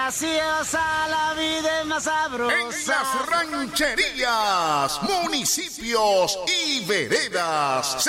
graciosa, la vida es más sabrosa. En las rancherías, municipios y veredas